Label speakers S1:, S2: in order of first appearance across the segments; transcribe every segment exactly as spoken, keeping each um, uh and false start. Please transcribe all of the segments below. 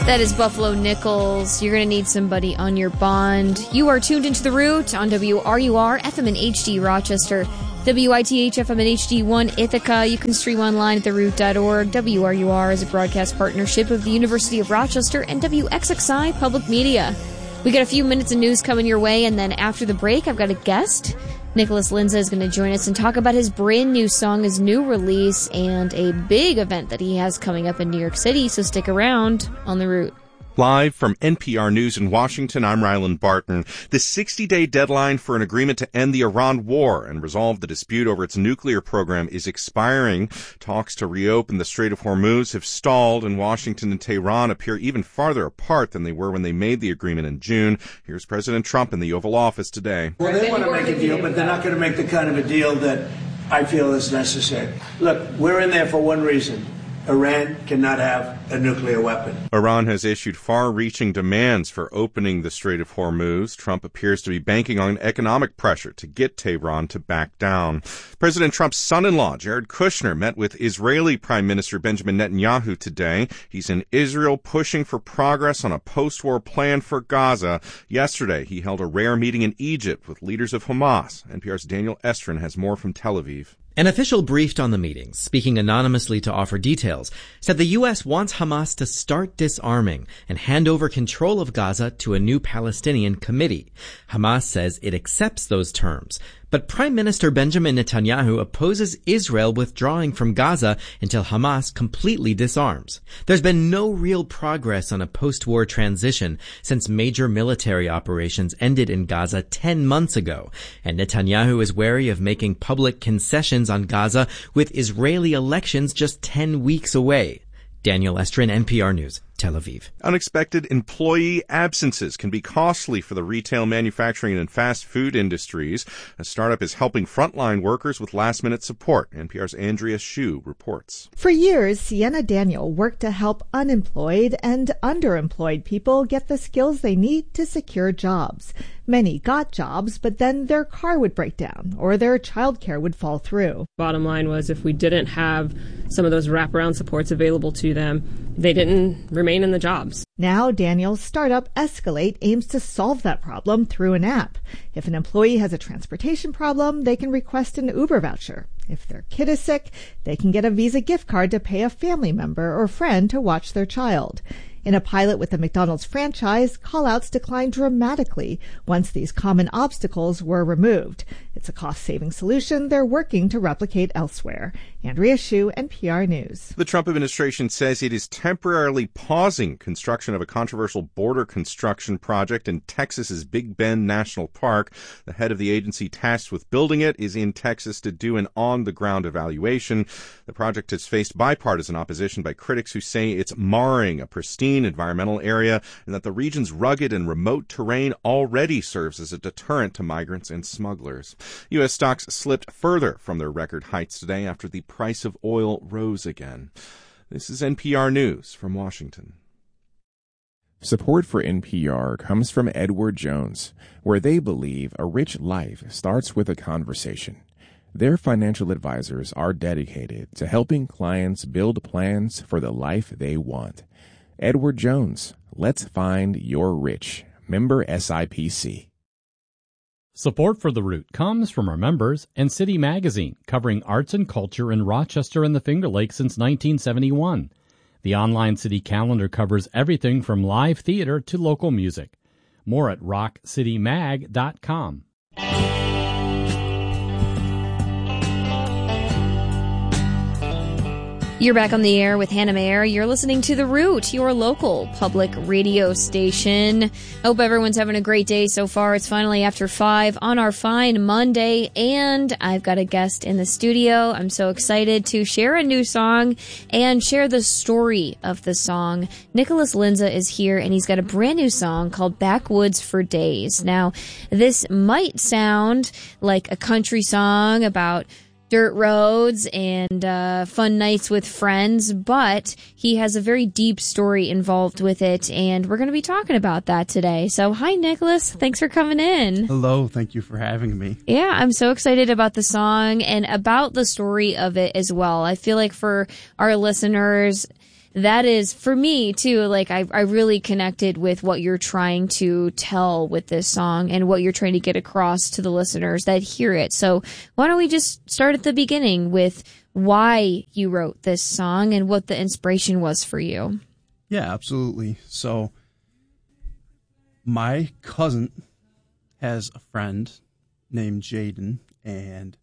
S1: That is Buffalo Nichols. You're going to need somebody on your bond. You are tuned into The Root on W R U R, F M and H D Rochester, W I T H F M and H D one Ithaca. You can stream online at the root dot org. W R U R is a broadcast partnership of the University of Rochester and W X X I Public Media. We got a few minutes of news coming your way, and then after the break, I've got a guest. Nicholas Linza is going to join us and talk about his brand new song, his new release, and a big event that he has coming up in New York City, so stick around on The Root.
S2: Live from N P R News in Washington, I'm Ryland Barton. The sixty-day deadline for an agreement to end the Iran war and resolve the dispute over its nuclear program is expiring. Talks to reopen the Strait of Hormuz have stalled, and Washington and Tehran appear even farther apart than they were when they made the agreement in June. Here's President Trump in the Oval Office today.
S3: Well, they want to make a deal, but they're not going to make the kind of a deal that I feel is necessary. Look, we're in there for one reason. Iran cannot have a nuclear weapon.
S2: Iran has issued far-reaching demands for opening the Strait of Hormuz. Trump appears to be banking on economic pressure to get Tehran to back down. President Trump's son-in-law, Jared Kushner, met with Israeli Prime Minister Benjamin Netanyahu today. He's in Israel pushing for progress on a post-war plan for Gaza. Yesterday, he held a rare meeting in Egypt with leaders of Hamas. N P R's Daniel Estrin has more from Tel Aviv.
S4: An official briefed on the meeting, speaking anonymously to offer details, said the U S wants Hamas to start disarming and hand over control of Gaza to a new Palestinian committee. Hamas says it accepts those terms, but Prime Minister Benjamin Netanyahu opposes Israel withdrawing from Gaza until Hamas completely disarms. There's been no real progress on a post-war transition since major military operations ended in Gaza ten months ago, and Netanyahu is wary of making public concessions on Gaza with Israeli elections just ten weeks away. Daniel Estrin, N P R News, Tel Aviv.
S2: Unexpected employee absences can be costly for the retail, manufacturing, and fast food industries. A startup is helping frontline workers with last-minute support. N P R's Andrea Hsu reports.
S5: For years, Sienna Daniel worked to help unemployed and underemployed people get the skills they need to secure jobs. Many got jobs, but then their car would break down or their childcare would fall through.
S6: Bottom line was, if we didn't have some of those wraparound supports available to them, they didn't remain in the jobs.
S5: Now, Daniel's startup Escalate aims to solve that problem through an app. If an employee has a transportation problem, they can request an Uber voucher. If their kid is sick, they can get a Visa gift card to pay a family member or friend to watch their child. In a pilot with the McDonald's franchise, call-outs declined dramatically once these common obstacles were removed. It's a cost-saving solution they're working to replicate elsewhere. Andrea Hsu, N P R News.
S2: The Trump administration says it is temporarily pausing construction of a controversial border construction project in Texas's Big Bend National Park. The head of the agency tasked with building it is in Texas to do an on-the-ground evaluation. The project has faced bipartisan opposition by critics who say it's marring a pristine environmental area and that the region's rugged and remote terrain already serves as a deterrent to migrants and smugglers. U S stocks slipped further from their record heights today after the price of oil rose again. This is N P R News from Washington.
S7: Support for N P R comes from Edward Jones, where they believe a rich life starts with a conversation. Their financial advisors are dedicated to helping clients build plans for the life they want. Edward Jones, let's find your rich. Member S I P C.
S8: Support for The Root comes from our members and City Magazine, covering arts and culture in Rochester and the Finger Lakes since nineteen seventy-one. The online city calendar covers everything from live theater to local music. More at rock city mag dot com.
S1: You're back on the air with Hannah Mayer. You're listening to The Root, your local public radio station. Hope everyone's having a great day so far. It's finally after five on our fine Monday, and I've got a guest in the studio. I'm so excited to share a new song and share the story of the song. Nicholas Linza is here, and he's got a brand new song called Backwoods for Days. Now, this might sound like a country song about dirt roads and uh, fun nights with friends, but he has a very deep story involved with it, and we're going to be talking about that today. So, hi, Nicholas. Thanks for coming in.
S9: Hello. Thank you for having me.
S1: Yeah, I'm so excited about the song and about the story of it as well. I feel like for our listeners, that is, for me, too, like, I, I really connected with what you're trying to tell with this song and what you're trying to get across to the listeners that hear it. So why don't we just start at the beginning with why you wrote this song and what the inspiration was for you?
S9: Yeah, absolutely. So my cousin has a friend named Jaden, and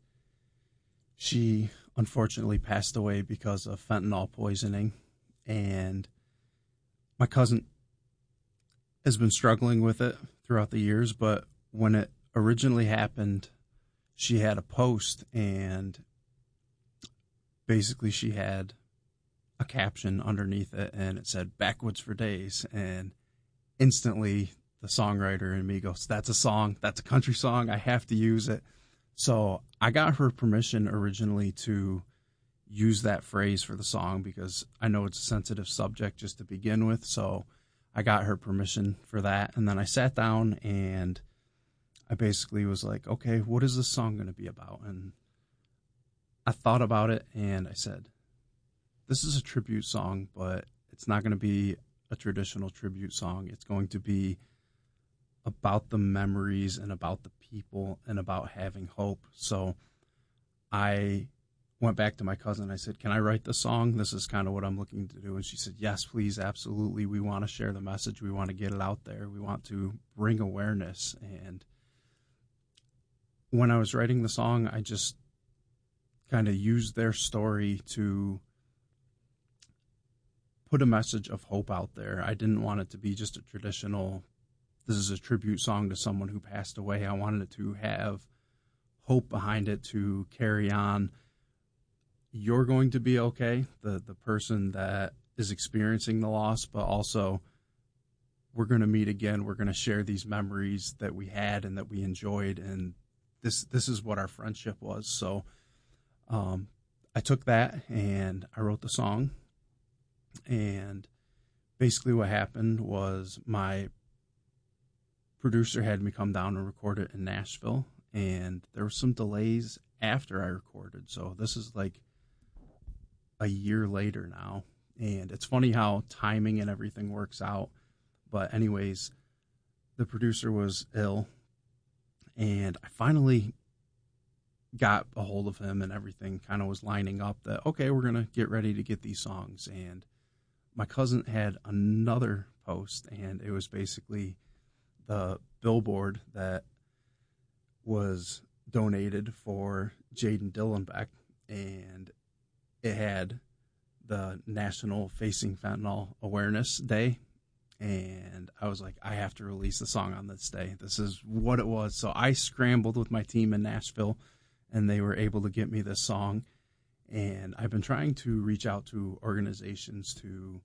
S9: she unfortunately passed away because of fentanyl poisoning. And my cousin has been struggling with it throughout the years, but when it originally happened, she had a post, and basically she had a caption underneath it, and it said "Backwoods for Days," and instantly the songwriter in me goes, that's a song, that's a country song, I have to use it. So I got her permission originally to use that phrase for the song because I know it's a sensitive subject just to begin with. So I got her permission for that. And then I sat down and I basically was like, okay, what is this song going to be about? And I thought about it and I said, this is a tribute song, but it's not going to be a traditional tribute song. It's going to be about the memories and about the people and about having hope. So I went back to my cousin. I said, can I write the song? This is kind of what I'm looking to do. And she said, yes, please. Absolutely. We want to share the message. We want to get it out there. We want to bring awareness. And when I was writing the song, I just kind of used their story to put a message of hope out there. I didn't want it to be just a traditional, this is a tribute song to someone who passed away. I wanted it to have hope behind it, to carry on. You're going to be okay, the, the person that is experiencing the loss, but also we're going to meet again. We're going to share these memories that we had and that we enjoyed, and this this is what our friendship was. So um, I took that and I wrote the song, and basically what happened was my producer had me come down and record it in Nashville, and there were some delays after I recorded. So this is like a year later now, and it's funny how timing and everything works out. But anyways, the producer was ill, and I finally got a hold of him, and everything kind of was lining up that, okay, we're going to get ready to get these songs. And my cousin had another post, and it was basically the billboard that was donated for Jaden Dillenbeck, and it had the National Facing Fentanyl Awareness Day. And I was like, I have to release the song on this day. This is what it was. So I scrambled with my team in Nashville, and they were able to get me this song. And I've been trying to reach out to organizations to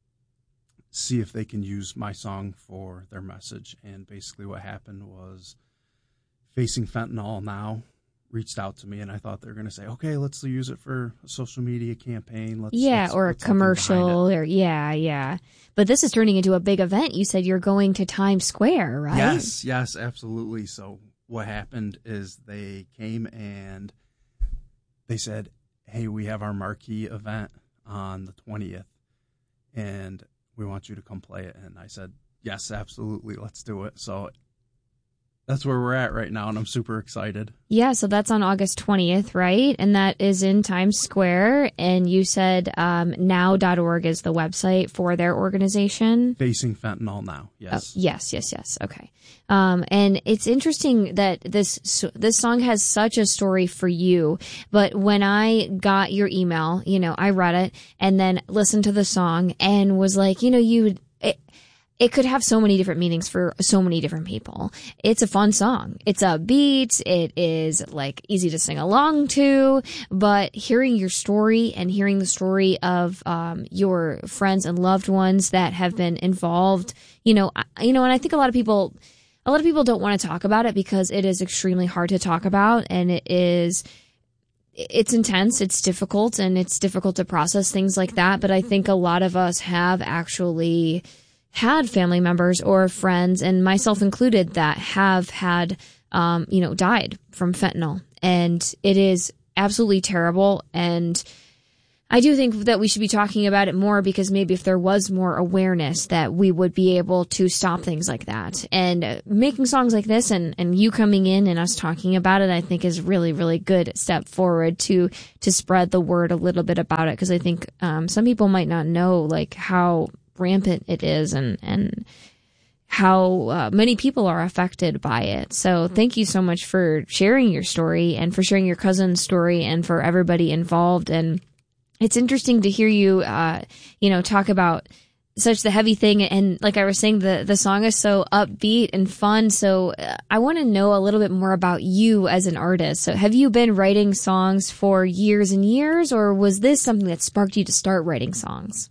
S9: see if they can use my song for their message. And basically what happened was Facing Fentanyl Now reached out to me, and I thought they were going to say, okay, let's use it for a social media campaign. Let's
S1: Yeah,
S9: let's
S1: or a commercial, or yeah, yeah. But this is turning into a big event. You said you're going to Times Square, right?
S9: Yes, yes, absolutely. So what happened is they came and they said, hey, we have our marquee event on the twentieth, and we want you to come play it. And I said, yes, absolutely, let's do it. So that's where we're at right now, and I'm super excited.
S1: Yeah, so that's on August twentieth, right? And that is in Times Square. And you said um, now dot org is the website for their organization?
S9: Facing Fentanyl Now, yes.
S1: Oh, yes, yes, yes. Okay. Um, and it's interesting that this this song has such a story for you. But when I got your email, you know, I read it and then listened to the song and was like, you know, you... It, It could have so many different meanings for so many different people. It's a fun song. It's upbeat. It is like easy to sing along to, but hearing your story and hearing the story of, um, your friends and loved ones that have been involved, you know, I, you know, and I think a lot of people, a lot of people don't want to talk about it because it is extremely hard to talk about, and it is, it's intense, it's difficult, and it's difficult to process things like that. But I think a lot of us have actually had family members or friends, and myself included, that have had, um, you know, died from fentanyl. And it is absolutely terrible. And I do think that we should be talking about it more, because maybe if there was more awareness, that we would be able to stop things like that. And uh, making songs like this and, and you coming in and us talking about it, I think is really, really good step forward to, to spread the word a little bit about it. Cause I think, um, some people might not know like how rampant it is and, and how uh, many people are affected by it. So thank you so much for sharing your story and for sharing your cousin's story and for everybody involved. And it's interesting to hear you, uh, you know, talk about such the heavy thing. And like I was saying, the, the song is so upbeat and fun. So uh, I want to know a little bit more about you as an artist. So have you been writing songs for years and years, or was this something that sparked you to start writing songs?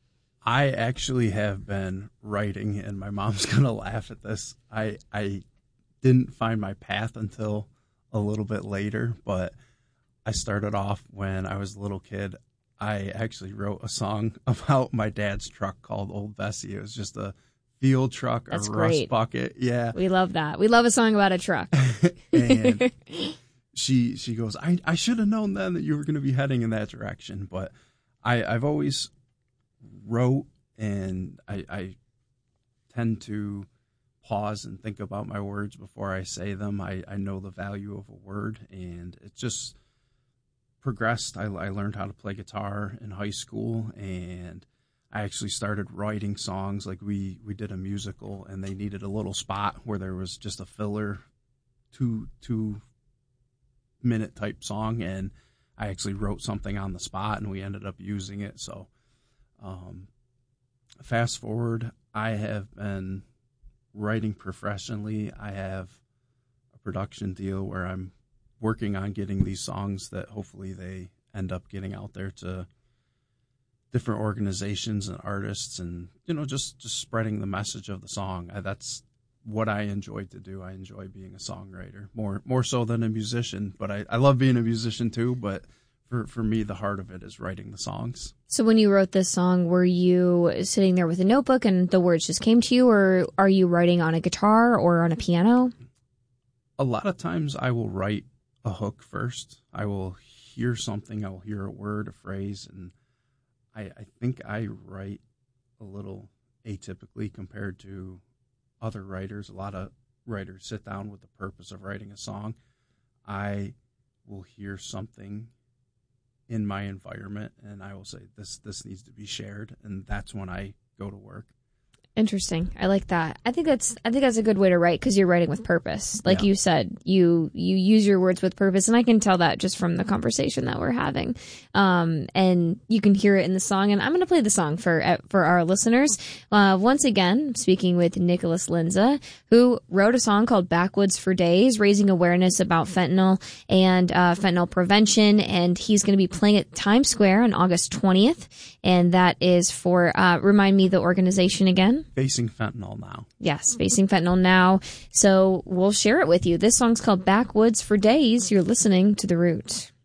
S9: I actually have been writing, and my mom's going to laugh at this. I I didn't find my path until a little bit later, but I started off when I was a little kid. I actually wrote a song about my dad's truck called Old Bessie. It was just a field truck,
S1: That's
S9: a
S1: great.
S9: rust bucket. Yeah.
S1: We love that. We love a song about a truck.
S9: And she she goes, I, I should have known then that you were going to be heading in that direction. But I, I've always wrote, and I, I tend to pause and think about my words before I say them. I, I know the value of a word, and it just progressed. I, I learned how to play guitar in high school, and I actually started writing songs. Like we, we did a musical, and they needed a little spot where there was just a filler two two minute type song, and I actually wrote something on the spot, and we ended up using it. So um, fast forward, I have been writing professionally. I have a production deal where I'm working on getting these songs that hopefully they end up getting out there to different organizations and artists, and, you know, just, just spreading the message of the song. I, that's what I enjoy to do. I enjoy being a songwriter more, more so than a musician, but I, I love being a musician too. But for, for me, the heart of it is writing the songs.
S1: So when you wrote this song, were you sitting there with a notebook and the words just came to you, or are you writing on a guitar or on a piano?
S9: A lot of times I will write a hook first. I will hear something. I will hear a word, a phrase, and I, I think I write a little atypically compared to other writers. A lot of writers sit down with the purpose of writing a song. I will hear something in my environment, and I will say, this this needs to be shared, and that's when I go to work.
S1: Interesting. I like that. I think that's I think that's a good way to write, because you're writing with purpose. Like
S9: Yeah.
S1: you said, you you use your words with purpose, and I can tell that just from the conversation that we're having. Um, and you can hear it in the song. And I'm going to play the song for uh, for our listeners. Uh, once again, speaking with Nicholas Linza, who wrote a song called "Backwoods for Days," raising awareness about fentanyl and uh, fentanyl prevention. And he's going to be playing at Times Square on August twentieth, and that is for uh, remind me the organization again.
S9: Facing Fentanyl Now.
S1: Yes, Facing Fentanyl Now. So we'll share it with you. This song's called Backwoods for Days. You're listening to The Root.